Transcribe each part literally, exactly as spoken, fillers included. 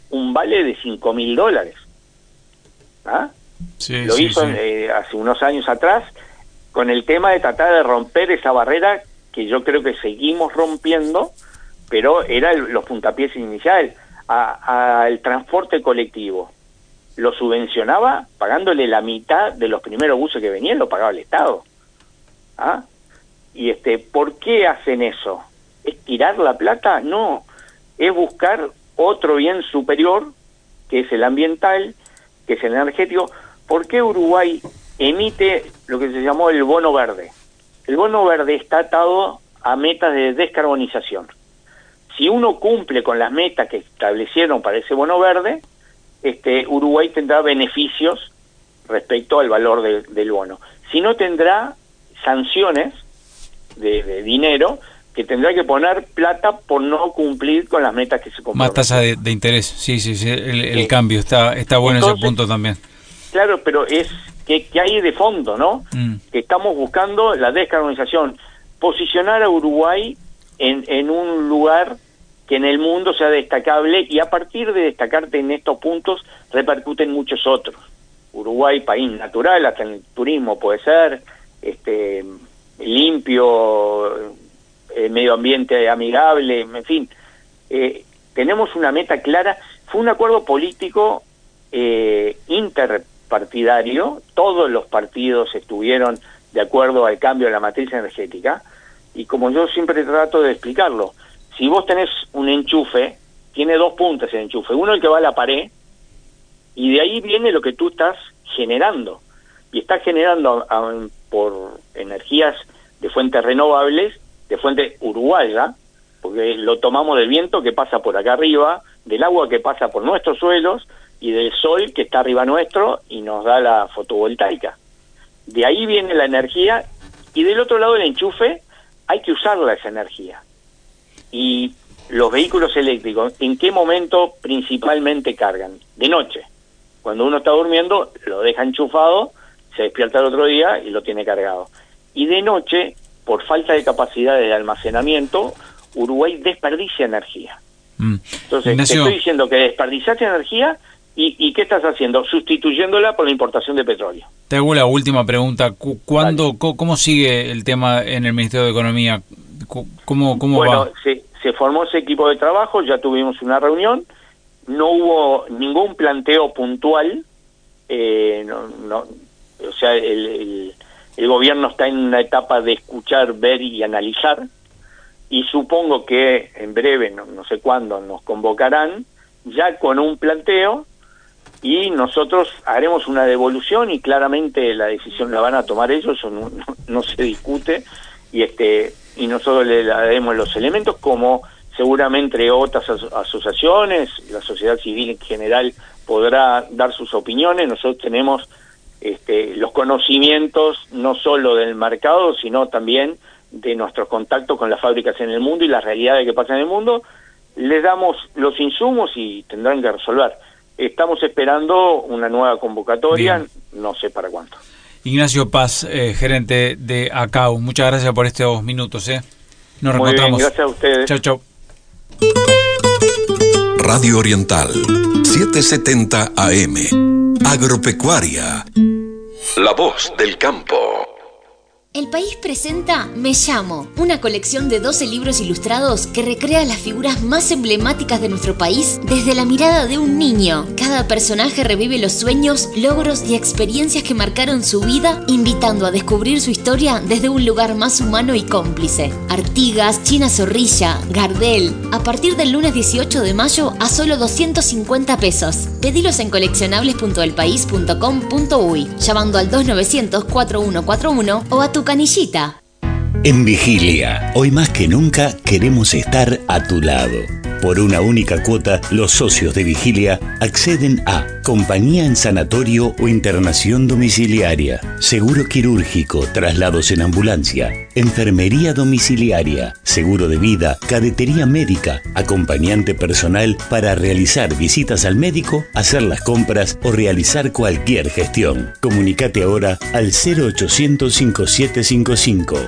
un vale de cinco mil dólares. ¿Ah? Sí, Lo sí, hizo sí. Eh, hace unos años atrás con el tema de tratar de romper esa barrera que yo creo que seguimos rompiendo, pero era el, los puntapiés iniciales. Al transporte colectivo lo subvencionaba pagándole la mitad de los primeros buses que venían, lo pagaba el Estado. ¿Ah? Y este, ¿por qué hacen eso? ¿Es tirar la plata? No, es buscar otro bien superior, que es el ambiental, que es el energético. ¿Por qué Uruguay emite lo que se llamó el bono verde? El bono verde está atado a metas de descarbonización. Si uno cumple con las metas que establecieron para ese bono verde, este, Uruguay tendrá beneficios respecto al valor de, del bono. Si no, tendrá sanciones de, de dinero, que tendrá que poner plata por no cumplir con las metas que se comprometen. Más tasa de, de interés, sí, sí, sí, el, el Sí. cambio, está está bueno. Entonces, ese punto también. Claro, pero es que, que hay de fondo, ¿no? Mm. Que estamos buscando la descarbonización, posicionar a Uruguay en, en un lugar que en el mundo sea destacable, y a partir de destacarte en estos puntos repercuten muchos otros. Uruguay, país natural, hasta en el turismo puede ser, este limpio, eh, medio ambiente amigable, en fin, eh, tenemos una meta clara. Fue un acuerdo político eh, interpartidario, todos los partidos estuvieron de acuerdo al cambio de la matriz energética, y como yo siempre trato de explicarlo, si vos tenés un enchufe, tiene dos puntas el enchufe, uno el que va a la pared, y de ahí viene lo que tú estás generando, y estás generando a, a, por energías de fuentes renovables, de fuente uruguaya, porque lo tomamos del viento que pasa por acá arriba, del agua que pasa por nuestros suelos, y del sol que está arriba nuestro y nos da la fotovoltaica. De ahí viene la energía, y del otro lado del enchufe hay que usarla esa energía. Y los vehículos eléctricos, ¿en qué momento principalmente cargan? De noche. Cuando uno está durmiendo, lo deja enchufado, se despierta el otro día y lo tiene cargado. Y de noche, por falta de capacidad de almacenamiento, Uruguay desperdicia energía. Mm. Entonces, Ignacio, te estoy diciendo que desperdiciaste energía, y, y ¿qué estás haciendo? Sustituyéndola por la importación de petróleo. Te hago la última pregunta. ¿Cuándo, vale. ¿Cómo sigue el tema en el Ministerio de Economía? ¿Cómo, cómo bueno, va? Se, se formó ese equipo de trabajo, ya tuvimos una reunión, no hubo ningún planteo puntual, eh, no, no, o sea, el, el, el gobierno está en una etapa de escuchar, ver y analizar, y supongo que en breve, no, no sé cuándo, nos convocarán ya con un planteo, y nosotros haremos una devolución, y claramente la decisión la van a tomar ellos, eso no, no, no se discute, y este y nosotros le daremos los elementos, como seguramente otras aso- asociaciones, la sociedad civil en general podrá dar sus opiniones. Nosotros tenemos este, los conocimientos no solo del mercado, sino también de nuestros contactos con las fábricas en el mundo y las realidades que pasan en el mundo. Les damos los insumos y tendrán que resolver. Estamos esperando una nueva convocatoria, bien. No sé para cuánto. Ignacio Paz, eh, gerente de ACAU, muchas gracias por estos minutos. ¿eh? Nos Muy reencontramos. Bien, gracias a ustedes. Chau, chau. Radio Oriental, setecientos setenta A M. Agropecuaria. La voz del campo. El País presenta Me Llamo, una colección de doce libros ilustrados que recrea las figuras más emblemáticas de nuestro país desde la mirada de un niño. Cada personaje revive los sueños, logros y experiencias que marcaron su vida, invitando a descubrir su historia desde un lugar más humano y cómplice. Artigas, China Zorrilla, Gardel, a partir del lunes dieciocho de mayo a solo doscientos cincuenta pesos. Pedilos en coleccionables punto el país punto com punto uy, llamando al dos novecientos, cuatro uno cuatro uno o a tu canillita. En Vigilia, hoy más que nunca queremos estar a tu lado. Por una única cuota, los socios de Vigilia acceden a compañía en sanatorio o internación domiciliaria, seguro quirúrgico, traslados en ambulancia, enfermería domiciliaria, seguro de vida, cadetería médica, acompañante personal para realizar visitas al médico, hacer las compras o realizar cualquier gestión. Comunicate ahora al cero ochocientos, cincuenta y siete cincuenta y cinco.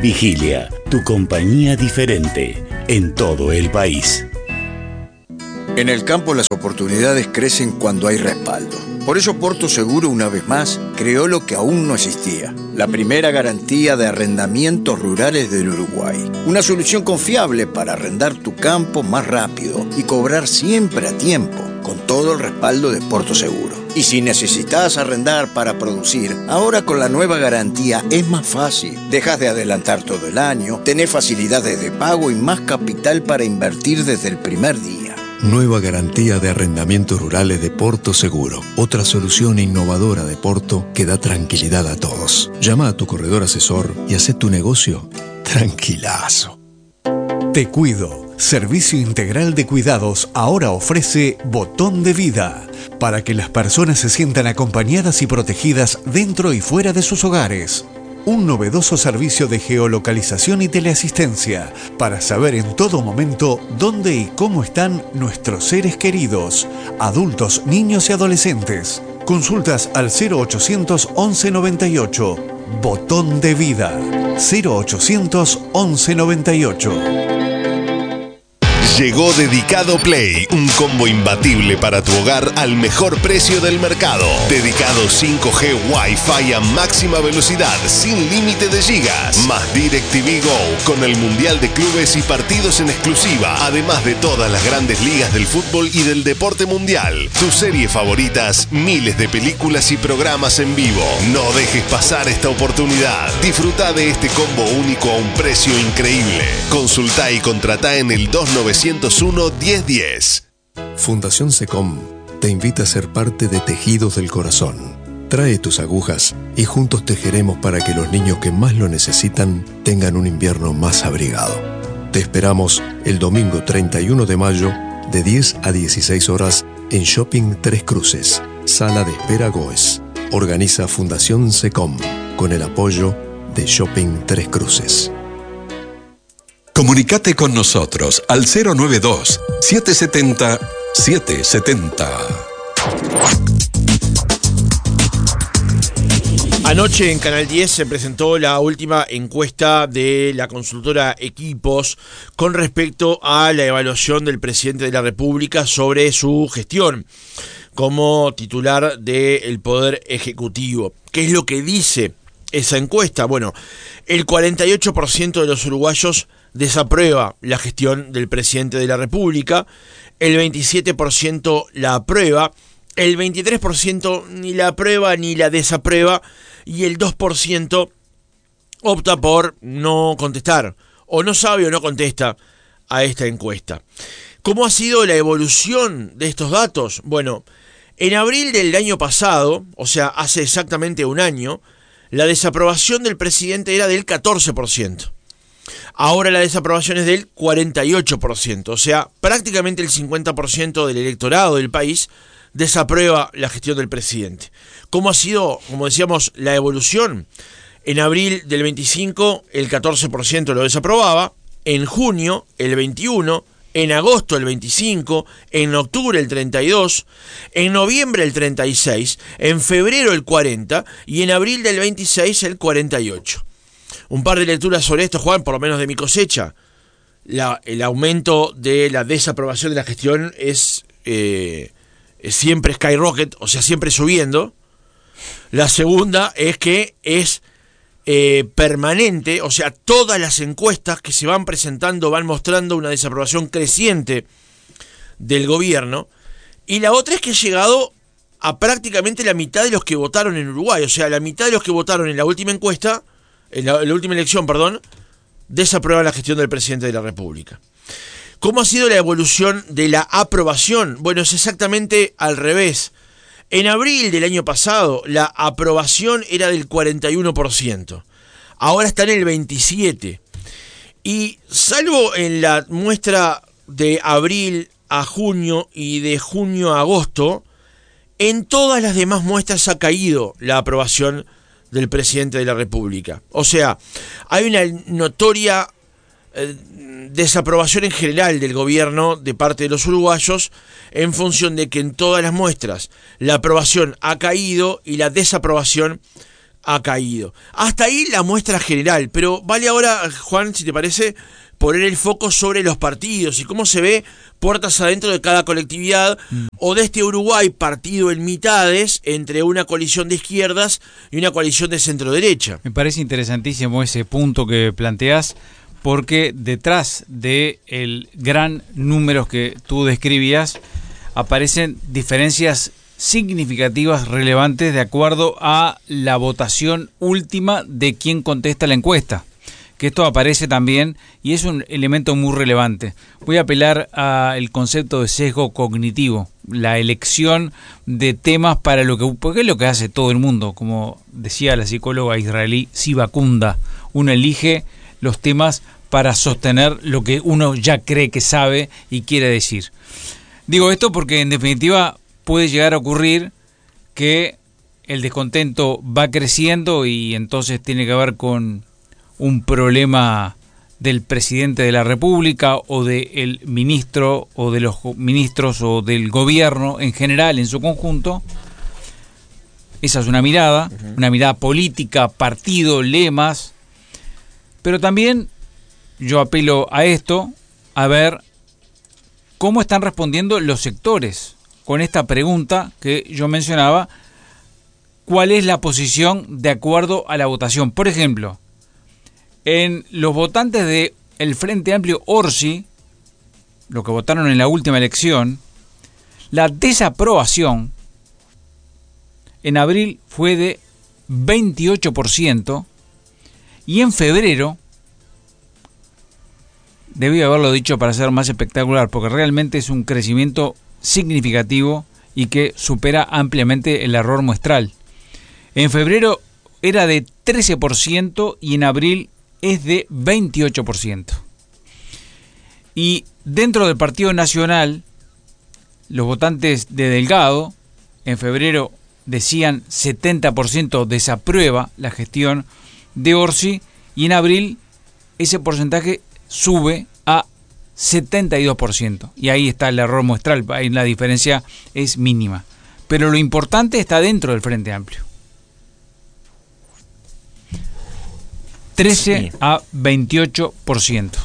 Vigilia, tu compañía diferente en todo el país. En el campo las oportunidades crecen cuando hay respaldo. Por eso Porto Seguro, una vez más, creó lo que aún no existía: la primera garantía de arrendamientos rurales del Uruguay. Una solución confiable para arrendar tu campo más rápido y cobrar siempre a tiempo, con todo el respaldo de Porto Seguro. Y si necesitas arrendar para producir, ahora con la nueva garantía es más fácil. Dejas de adelantar todo el año, tenés facilidades de pago y más capital para invertir desde el primer día. Nueva garantía de arrendamientos rurales de Porto Seguro. Otra solución innovadora de Porto que da tranquilidad a todos. Llama a tu corredor asesor y haz tu negocio tranquilazo. Te Cuido. Servicio Integral de Cuidados ahora ofrece Botón de Vida, para que las personas se sientan acompañadas y protegidas dentro y fuera de sus hogares. Un novedoso servicio de geolocalización y teleasistencia para saber en todo momento dónde y cómo están nuestros seres queridos, adultos, niños y adolescentes. Consultas al cero ochocientos once noventa y ocho. Botón de Vida. cero ochocientos once noventa y ocho. Llegó Dedicado Play, un combo imbatible para tu hogar al mejor precio del mercado. Dedicado cinco G Wi-Fi a máxima velocidad, sin límite de gigas. Más DirecTV Go, con el Mundial de Clubes y partidos en exclusiva, además de todas las grandes ligas del fútbol y del deporte mundial. Tus series favoritas, miles de películas y programas en vivo. No dejes pasar esta oportunidad. Disfruta de este combo único a un precio increíble. Consulta y contratá en el dos nueve cero uno, diez diez. Fundación SECOM te invita a ser parte de Tejidos del Corazón. Trae tus agujas y juntos tejeremos para que los niños que más lo necesitan tengan un invierno más abrigado. Te esperamos el domingo treinta y uno de mayo de diez a dieciséis horas en Shopping Tres Cruces, Sala de Espera Goes. Organiza Fundación SECOM con el apoyo de Shopping Tres Cruces. Comunicate con nosotros al cero noventa y dos, setecientos setenta, setecientos setenta. Anoche en Canal diez se presentó la última encuesta de la consultora Equipos con respecto a la evaluación del presidente de la República sobre su gestión como titular del Poder Ejecutivo. ¿Qué es lo que dice esa encuesta? Bueno, el cuarenta y ocho por ciento de los uruguayos desaprueba la gestión del presidente de la República, el veintisiete por ciento la aprueba, el veintitrés por ciento ni la aprueba ni la desaprueba y el dos por ciento opta por no contestar, o no sabe o no contesta a esta encuesta. ¿Cómo ha sido la evolución de estos datos? Bueno, en abril del año pasado, o sea, hace exactamente un año, la desaprobación del presidente era del catorce por ciento. Ahora la desaprobación es del cuarenta y ocho por ciento, o sea, prácticamente el cincuenta por ciento del electorado del país desaprueba la gestión del presidente. ¿Cómo ha sido, como decíamos, la evolución? En abril del veinticinco el catorce por ciento lo desaprobaba, en junio el veintiuno por ciento, en agosto el veinticinco por ciento, en octubre el treinta y dos por ciento, en noviembre el treinta y seis por ciento, en febrero el cuarenta por ciento y en abril del veintiséis el cuarenta y ocho por ciento. Un par de lecturas sobre esto, Juan, por lo menos de mi cosecha. La, el aumento de la desaprobación de la gestión es, eh, es siempre skyrocket, o sea, siempre subiendo. La segunda es que es eh, permanente, o sea, todas las encuestas que se van presentando van mostrando una desaprobación creciente del gobierno. Y la otra es que ha llegado a prácticamente la mitad de los que votaron en Uruguay, o sea, la mitad de los que votaron en la última encuesta, en la, en la última elección, perdón, desaprueba la gestión del presidente de la República. ¿Cómo ha sido la evolución de la aprobación? Bueno, es exactamente al revés. En abril del año pasado, la aprobación era del cuarenta y uno por ciento. Ahora está en el veintisiete por ciento. Y salvo en la muestra de abril a junio y de junio a agosto, en todas las demás muestras ha caído la aprobación del presidente de la República. O sea, hay una notoria eh, desaprobación en general del gobierno de parte de los uruguayos en función de que en todas las muestras la aprobación ha caído y la desaprobación ha caído. Hasta ahí la muestra general, pero vale ahora, Juan, si te parece, poner el foco sobre los partidos y cómo se ve puertas adentro de cada colectividad mm. o de este Uruguay partido en mitades entre una coalición de izquierdas y una coalición de centro-derecha. Me parece interesantísimo ese punto que planteás, porque detrás de el gran número que tú describías aparecen diferencias significativas, relevantes, de acuerdo a la votación última de quien contesta la encuesta. Que esto aparece también y es un elemento muy relevante. Voy a apelar al concepto de sesgo cognitivo, la elección de temas para lo que, porque es lo que hace todo el mundo, como decía la psicóloga israelí Siva Kunda, uno elige los temas para sostener lo que uno ya cree que sabe y quiere decir. Digo esto porque en definitiva puede llegar a ocurrir que el descontento va creciendo y entonces tiene que ver con un problema del presidente de la República o del ministro o de los ministros o del gobierno en general, en su conjunto. Esa es una mirada, uh-huh. una mirada política, partido, lemas, pero también yo apelo a esto, a ver cómo están respondiendo los sectores con esta pregunta que yo mencionaba, ¿cuál es la posición de acuerdo a la votación? Por ejemplo, en los votantes de el Frente Amplio Orsi, los que votaron en la última elección, la desaprobación en abril fue de veintiocho por ciento y en febrero, debí haberlo dicho para ser más espectacular, porque realmente es un crecimiento significativo y que supera ampliamente el error muestral. En febrero era de trece por ciento y en abril es de veintiocho por ciento. Y dentro del Partido Nacional, los votantes de Delgado en febrero decían setenta por ciento desaprueba la gestión de Orsi y en abril ese porcentaje sube a setenta y dos por ciento. Y ahí está el error muestral, ahí la diferencia es mínima. Pero lo importante está dentro del Frente Amplio. trece sí. a veintiocho por ciento.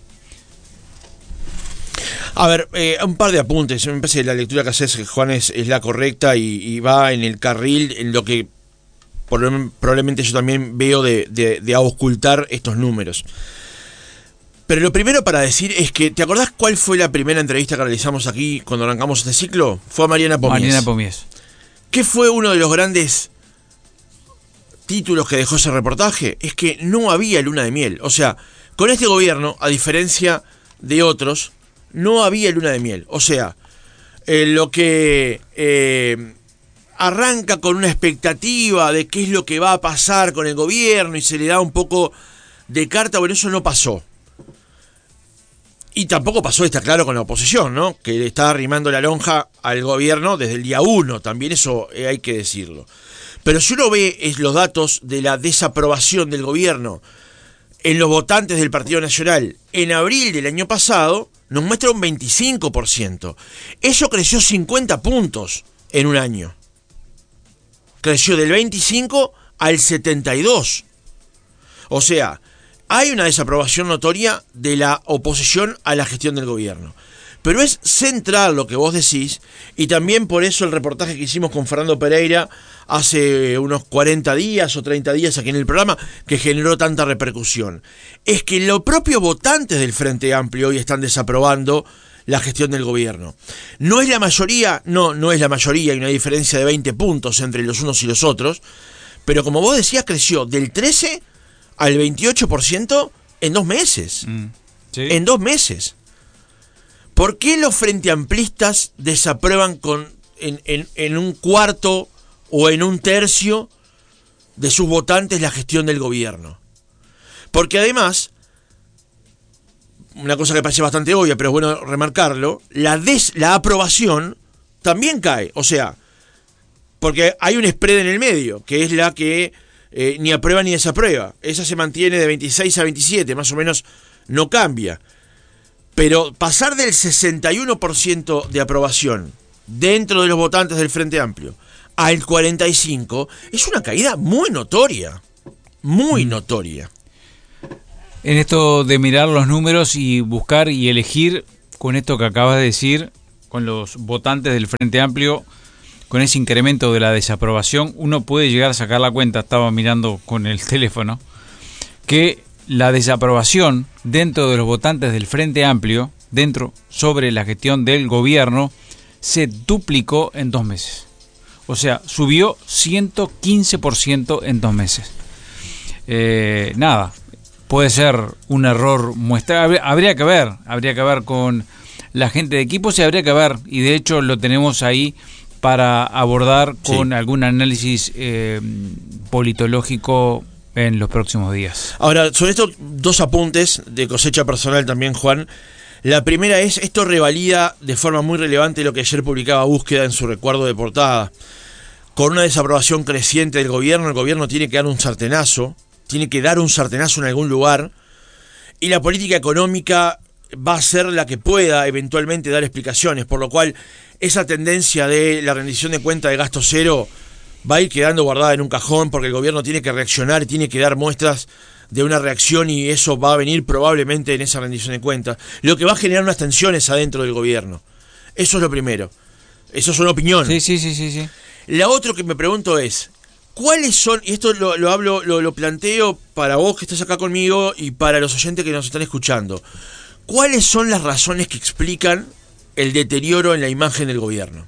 A ver, eh, un par de apuntes. Me parece que la lectura que haces, Juan, es, es la correcta y, y va en el carril en lo que probablemente yo también veo de, de, de auscultar estos números. Pero lo primero para decir es que, ¿te acordás cuál fue la primera entrevista que realizamos aquí cuando arrancamos este ciclo? Fue a Mariana Pomies. Mariana Pomies. ¿Qué fue uno de los grandes títulos que dejó ese reportaje? Es que no había luna de miel. O sea, con este gobierno, a diferencia de otros, no había luna de miel. O sea, eh, lo que eh, arranca con una expectativa de qué es lo que va a pasar con el gobierno y se le da un poco de carta, bueno, eso no pasó. Y tampoco pasó, está claro, con la oposición, ¿no? Que le está arrimando la lonja al gobierno desde el día uno, también eso hay que decirlo. Pero si uno ve es los datos de la desaprobación del gobierno en los votantes del Partido Nacional en abril del año pasado, nos muestra un veinticinco por ciento. Eso creció cincuenta puntos en un año. Creció del veinticinco al setenta y dos. O sea, hay una desaprobación notoria de la oposición a la gestión del gobierno. Pero es central lo que vos decís, y también por eso el reportaje que hicimos con Fernando Pereira hace unos cuarenta días o treinta días aquí en el programa, que generó tanta repercusión. Es que los propios votantes del Frente Amplio hoy están desaprobando la gestión del gobierno. ¿No es la mayoría? No, no es la mayoría, hay una diferencia de veinte puntos entre los unos y los otros, pero como vos decías, creció del trece al veintiocho por ciento en dos meses. Mm, ¿sí? En dos meses. ¿Por qué los frente amplistas desaprueban con, en, en, en un cuarto o en un tercio de sus votantes la gestión del gobierno? Porque además, una cosa que parece bastante obvia, pero es bueno remarcarlo, la, des, la aprobación también cae. O sea, porque hay un spread en el medio, que es la que eh, ni aprueba ni desaprueba. Esa se mantiene de veintiséis a veintisiete, más o menos no cambia. Pero pasar del sesenta y uno por ciento de aprobación dentro de los votantes del Frente Amplio al cuarenta y cinco por ciento es una caída muy notoria. Muy notoria. En esto de mirar los números y buscar y elegir, con esto que acabas de decir, con los votantes del Frente Amplio, con ese incremento de la desaprobación, uno puede llegar a sacar la cuenta, estaba mirando con el teléfono, que la desaprobación dentro de los votantes del Frente Amplio, dentro sobre la gestión del gobierno, se duplicó en dos meses. O sea, subió ciento quince por ciento en dos meses. Eh, nada, puede ser un error muestra. Habría que ver, habría que ver con la gente de equipos y habría que ver, y de hecho lo tenemos ahí para abordar con sí. algún análisis eh, politológico en los próximos días. Ahora, sobre estos dos apuntes de cosecha personal también, Juan. La primera es, esto revalida de forma muy relevante lo que ayer publicaba Búsqueda en su recuerdo de portada. Con una desaprobación creciente del gobierno, el gobierno tiene que dar un sartenazo, tiene que dar un sartenazo en algún lugar, y la política económica va a ser la que pueda eventualmente dar explicaciones, por lo cual esa tendencia de la rendición de cuenta de gasto cero va a ir quedando guardada en un cajón, porque el gobierno tiene que reaccionar, tiene que dar muestras de una reacción, y eso va a venir probablemente en esa rendición de cuentas, lo que va a generar unas tensiones adentro del gobierno. Eso es lo primero. Eso es una opinión. Sí, sí, sí, sí, sí. La otra que me pregunto es, ¿cuáles son, y esto lo, lo hablo, lo, lo planteo para vos que estás acá conmigo y para los oyentes que nos están escuchando, ¿cuáles son las razones que explican el deterioro en la imagen del gobierno?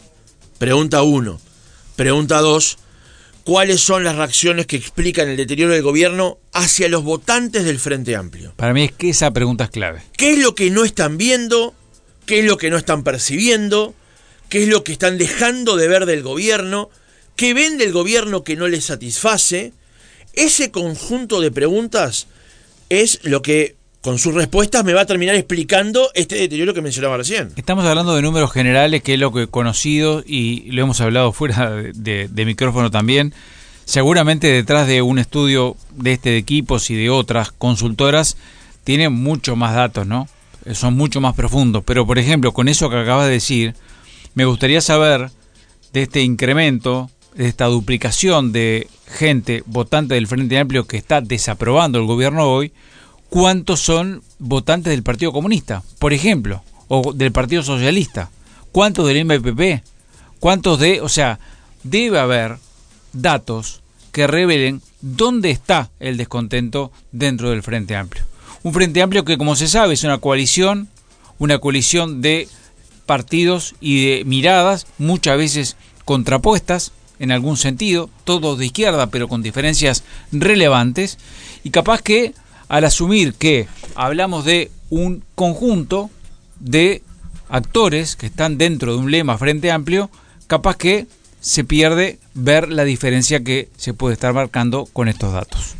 Pregunta uno. Pregunta dos. ¿Cuáles son las reacciones que explican el deterioro del gobierno hacia los votantes del Frente Amplio? Para mí es que esa pregunta es clave. ¿Qué es lo que no están viendo? ¿Qué es lo que no están percibiendo? ¿Qué es lo que están dejando de ver del gobierno? ¿Qué ven del gobierno que no les satisface? Ese conjunto de preguntas es lo que, con sus respuestas, me va a terminar explicando este deterioro que mencionaba recién. Estamos hablando de números generales, que es lo que he conocido y lo hemos hablado fuera de, de, de micrófono también. Seguramente detrás de un estudio de este de equipos y de otras consultoras tienen mucho más datos, ¿no? Son mucho más profundos. Pero, por ejemplo, con eso que acabas de decir, me gustaría saber de este incremento, de esta duplicación de gente votante del Frente Amplio que está desaprobando el gobierno hoy, ¿cuántos son votantes del Partido Comunista, por ejemplo, o del Partido Socialista? ¿Cuántos del M P P? ¿Cuántos de...? O sea, debe haber datos que revelen dónde está el descontento dentro del Frente Amplio. Un Frente Amplio que, como se sabe, es una coalición, una coalición de partidos y de miradas, muchas veces contrapuestas, en algún sentido, todos de izquierda, pero con diferencias relevantes, y capaz que al asumir que hablamos de un conjunto de actores que están dentro de un lema Frente Amplio, capaz que se pierde ver la diferencia que se puede estar marcando con estos datos.